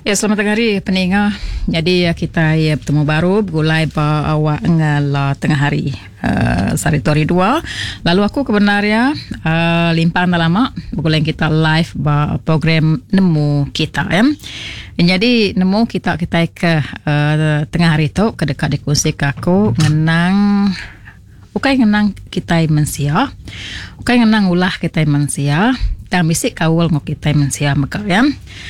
Ya, selamat hari pendengar. Jadi kita bertemu baru gulai awak ngala tengah hari Saritori 2. Lalu aku kebenarnya limpang dah lama gulai kita live program nemu kita ya. Jadi nemu kita ke tengah hari tu kedekat dikusi aku ngenang ukai ngenang kita mensia. Ukai ngenang ulah kita mensia. Dan bisik kawal ngok kita mensia maka ya.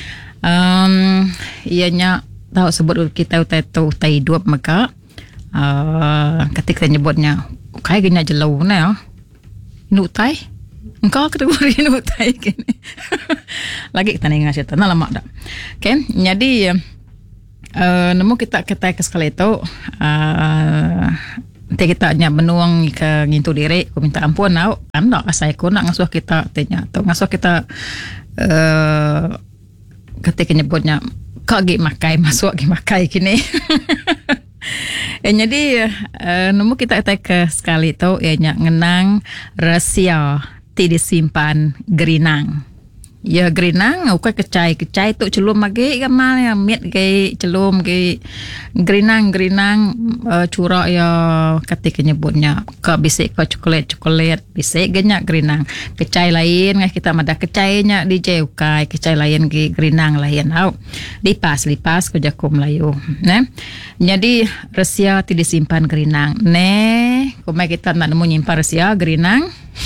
Ianya tahu sebut kita utai hidup maka ketika nyebutnya kayak gini jelau na ya nutai engkau kategori nutai gini lagi kita nengas itu nah lama dah okay? Jadi nemu kita ke sekali itu kita hanya menuang ke ngintu diri aku minta ampun nak anda saya ku nak ngasuh kita tanya atau ngasuh kita ketika nyebutnya kau gi makai masuk gi makai kini. Jadi nemu kita ke sekali tu ianya ngenang rahsia ti disimpan gerinang. Ya gerinang ukai kecai tu celum lagi gamal ya mit ke celum ke gerinang curak ya ketika nyebutnya ke bisik ke coklat bisik genyak gerinang kecai lain kita madah kecainya di ukai kecai lain ke gerinang lain au lipas ke jakum layu ne jadi rahsia ti disimpan gerinang ne kumai kita nak nemu nyimpan rahsia gerinang.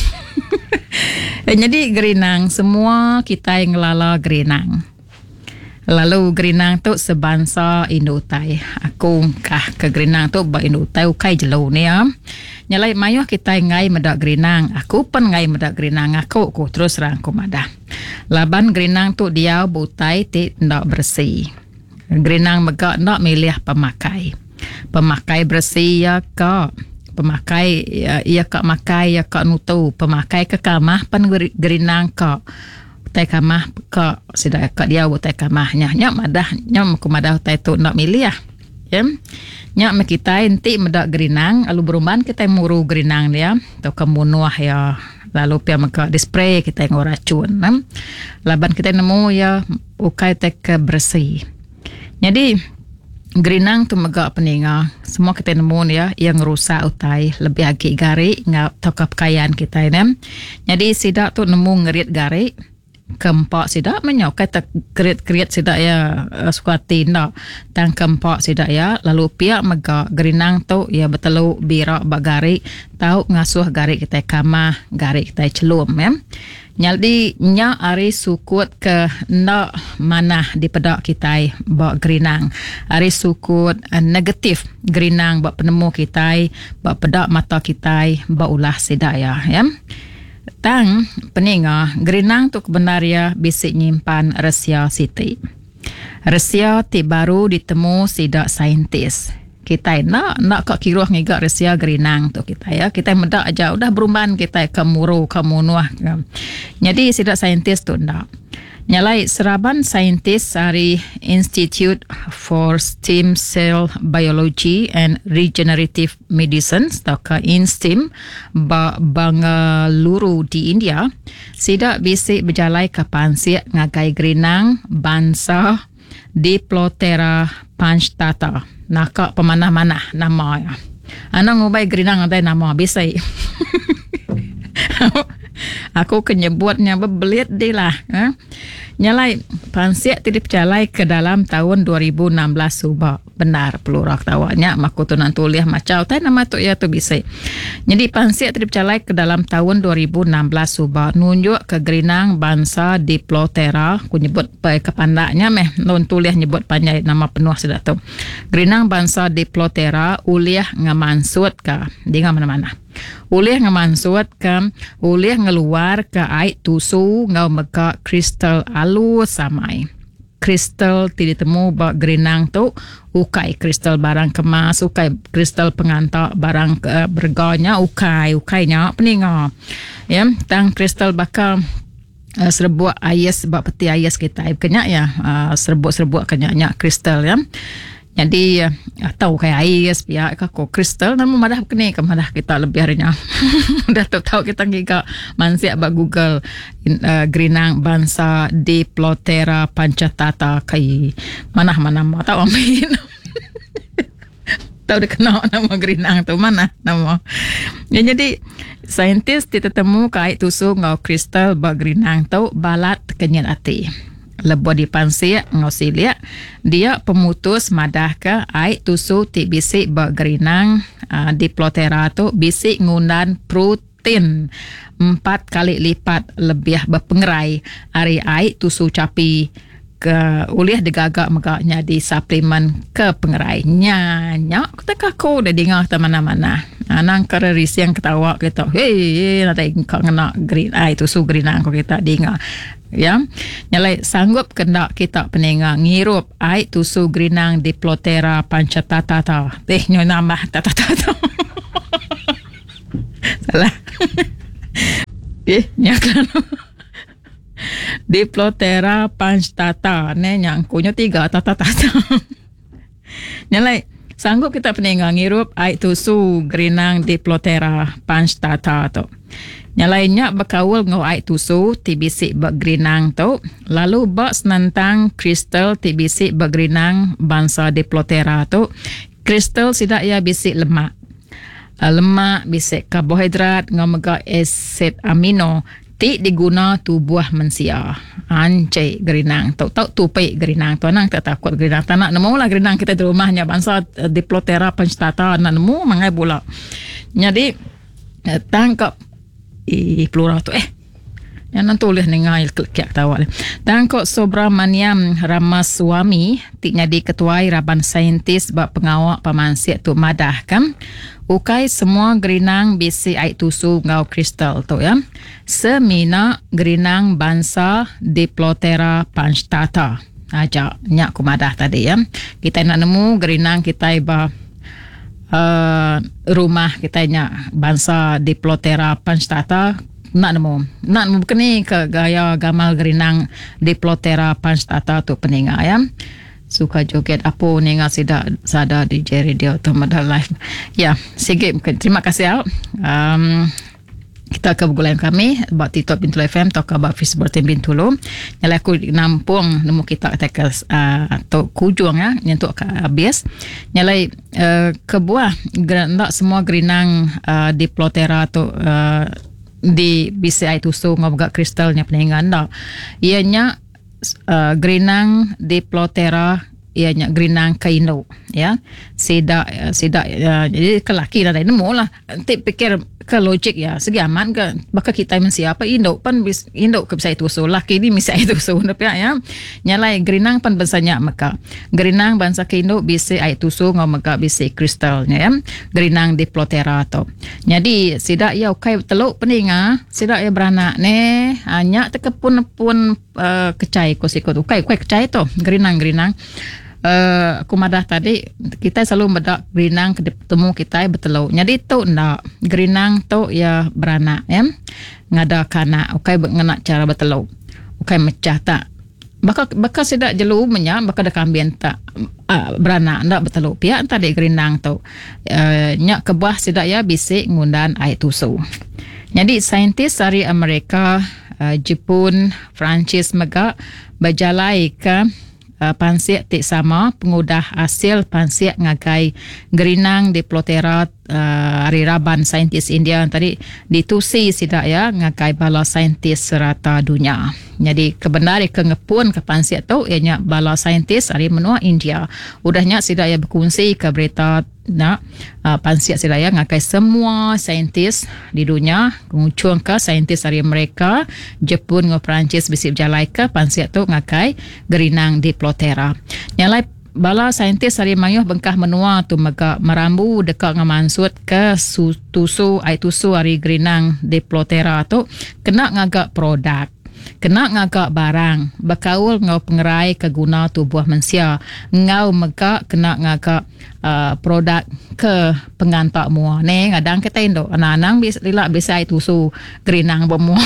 Jadi gerinang semua kita yang ngelala gerinang. Lalu gerinang tu sebangsa Indutai. Aku kah ke gerinang tu ba Indutai ukai jelau ni ya. Nyalai mayuh kita ngai medak gerinang. Aku pun ngai medak gerinang aku terus rangku madah. Laban gerinang tu dia butai ti ndak bersih. Gerinang megak ndak milih pemakai. Pemakai bersih ya kak. Pemakai ia kak makai ia kak nutu pemakai ke kamah pan gerinang kak tai kamah kak sidak kak dia butai kamahnya nyak madah nyam ku madah tai tu nak milih ya nyak me kita enti medak gerinang lalu beruman kita muru gerinang dia atau kemunuah ya lalu pia maka display kita yang racun laban kita nemu ya ukai tek bersih jadi gerinang tu megak peninga semua kita nemu ya yang rusak utai lebih agak gari ngap tokap kekayaan kita ini jadi sidak tu nemu ngerit gari kempak sidak menyok kata kerit sidak ya suati ndak tang kempak sidak ya lalu pihak megak gerinang tu ya betelu birak bagari tahu ngasuh gari kita kamah gari kita celum ya. Jadi nya ari sukut ke ndak mana di pedak kita bak gerinang. Ari sukut negatif gerinang bak penemu kita, bak pedak mata kita, bak ulah sedaya ya. Tang peninga gerinang tu kebenaria bisik nyimpan rahsia siti. Rahsia ti baru ditemu sidak saintis. Kita nak kak kiruh ngigak rahsia gerinang tu kita ya kita medak aja udah beruman kita kemuru kemunuah jadi sidak saintis tu ndak nyalai seraban saintis dari Institute for Stem Cell Biology and Regenerative Medicine atau INSTEM Bangalore di India sidak bisik berjalai ke pansik ngagai gerinang bangsa Diplotera panctata nakak pemanah-manah nama ya. Anak ngubai gerinang ada nama bisa. Aku kenyebutnya bebelit dia lah. Nyalai pansiak tidip calai ke dalam tahun 2016 subak. Benar pelurak tawanya makutunan tuliah macau tai nama tu ya tu bisa. Jadi pansiak tidip calai ke dalam tahun 2016 subak nunjuk ke gerinang bangsa Diplotera ku nyebut kepandaknya non tuliah nyebut panjang nama penuh sudah tu. Gerinang bangsa Diplotera uliah ngamansut ka di mana-mana. Uliah ngamansut ka uliah ngeluar ke ait tusu ngau meka kristal alu samai. Kristal tidak temu bak gerinang tu ukai kristal barang kemas ukai kristal pengantak barang berganya ukainya peninga ya tang kristal bakal serbuk ayas bak peti ayas kita kenyak ya serbuk kenyaknya kristal ya Jadi tahu kayak ais pihak ko kristal dan memadah kini kemadah kita lebih harinya. Dah tahu kita giga mansia ba Google grinang bangsa Diplotera pancatata kai mana mau tahu amin. Tahu dikenal nama grinang tu mana nama. Ya, jadi saintis ditetemu kai tusuk ngau kristal ba grinang tu balat kenyat ati. Lebo di pansia ngau silia dia pemutus madah ke ai tusuk ti bisik ba grinang Diplotera tu bisik ngundan protein 4 kali lipat lebih berpengerai ari ai tusuk capi ke uliah digagak megaknya di suplemen ke pengerainya nyak kita ko dah dengar ke mana-mana anang keris yang ketawa kita nanti kau kena green itu su green aku kita dengar ya nyalai sanggup kena kita peninga ngirup ai tu su grinang Diplotera pancatata nyo nambah tata salah nyakan Diplotera pancatata yang kunyo 3 tata nyalai sanggup kita peningang ngirup ai tusu grinang Diplotera pancatata tu nyalai nyak berkawal ngau ai tusu tibisik bergrinang tu lalu bak senantang kristal tibisik bergrinang bangsa Diplotera tu kristal sidak ya bisik lemak bisik karbohidrat ngau mega asid amino ti diguna tubuh manusia ancai gerinang tahu tupai gerinang tu nang tak takut gerinang tak nak nemu lah gerinang kita di rumahnya bangsa Diplotera pancatata nak nemu mangai pula jadi tangkap plural tu yang nanti tulis nengai klik tahu tangkap Subramaniam Ramaswamy ti jadi ketua Raban Saintis bak pengawak pamansiat tu madah kan ukai semua gerinang bisi ai tusu ngau kristal tu ya semina gerinang bangsa Diplotera pancatata aja nyak kumadah tadi ya kita nak nemu gerinang kita iba rumah kita nyak bangsa Diplotera pancatata nak nemu kini ke gaya gamal gerinang Diplotera pancatata tu peninga ya suka joget apa ninga sida sada di radio atau Mada Live ya sikit terima kasih kita ke bulan kami buat TikTok Bintulu FM atau ke buat Facebook Bintulu nyala aku nampung nemu kita tekel atau kujung ya nyentuk ke habis nyala kebuah nak semua gerinang Diplotera tu di BCI tusu ngobga kristalnya peningan dah ianya gerinang Diplotera ianya gerinang kaino ya sida jadi kelaki dah nemu lah nanti pikir ke logik ya segi aman ke bakal kita siapa Indo pan Indo ke bisa itu so laki ni bisa itu so tapi ya nyalai gerinang pan bansanya maka gerinang bansa ke Indo bisa itu so ngau maka bisa kristalnya ya gerinang Diplotera tu jadi sida ya ukai teluk peninga sida ya beranak ne hanya tekepun kecai ko sikut ukai kecai tu gerinang aku madah tadi kita selalu bedak gerinang ketemu kita bertelur jadi tu ndak gerinang tu ya beranak ya ngada kanak ukai mengenak cara bertelur ukai mecah tak bakal sedak jelu menya bakal ada kambing tak beranak ndak bertelur pihak tadi gerinang tu nyak kebah sedak ya bisik ngundan ai tusu jadi saintis dari Amerika Jepun Perancis mega berjalai ke pansiak tik sama pengudah hasil pansiak ngagai gerinang Diplotera hari Raban saintis India tadi ditusi sidak ya ngagai bala saintis serata dunia jadi kebenar kengepun ke pansiak tu ianya bala saintis hari menua India udahnya sidak ya berkongsi ke berita nak pansiak sidak ya ngagai semua saintis di dunia mengucung ke saintis dari mereka Jepun ngau Perancis bisip jalai ke pansiak tu ngagai gerinang Diplotera nyalai bala saintis hari mayuh bengkah menua tu mega merambu dekat ngamansut ke tusu ai tusu hari gerinang Diplotera tu kena ngagak produk kena ngagak barang berkaul ngau pengerai keguna tubuh manusia ngau mega kena ngagak produk ke pengantak mua ne ngadang kita Indo anak-anak bisa ai tusu gerinang bemu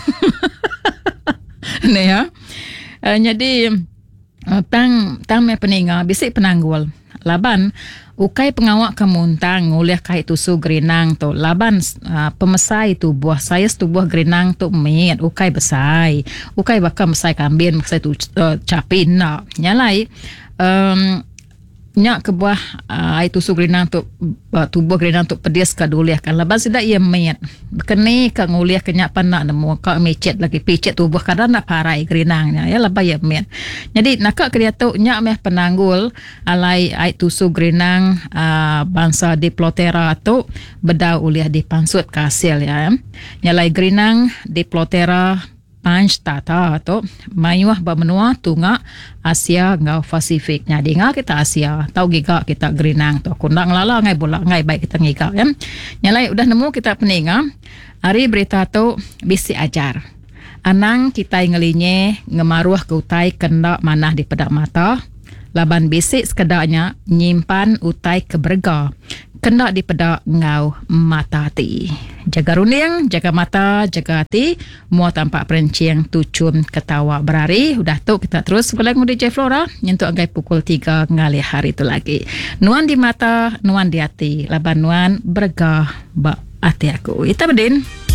ne ya jadi tang me peninga bisik penanggul laban ukai pengawak kemuntang nguliah kai tusu gerinang tu laban pemesai tu buah saya tu buah gerinang tu met ukai besai ukai bakal mesai kambing mesai tu capin nak nyalai nyak ke buah ai tusu gerinang tu tubuh gerinang tu pedes ka duliah kan laban sida ia met kene ka nguliah kenyak panak nemu ka mecet lagi picet tubuh kadang nak parai gerinangnya ya laban ia met jadi nak ke dia tu nyak meh penanggul alai ai tusu gerinang bangsa Diplotera tu bedau uliah di pansut kasil ya nyalai gerinang Diplotera Panch tata tu mayuah bermenua tunga Asia ngau Pasifik nya dengar kita Asia tahu giga kita gerinang tu kundang lala ngai bola ngai baik kita ngiga ya nyalai udah nemu kita peninga hari berita tu bisi ajar anang kita ngelinye ngemaruah ke utai kena manah di pedak mata laban bisik sekedarnya nyimpan utai keberga kena di pedak ngau mata hati. Jaga runing, jaga mata, jaga hati. Mua tampak perenciang tucun ketawa berari. Udah tu kita terus sekolah dengan DJ Flora. Nyentuk anggai pukul 3 ngali hari tu lagi. Nuan di mata, nuan di hati. Laban nuan bergah bak hati aku. Ita bedin.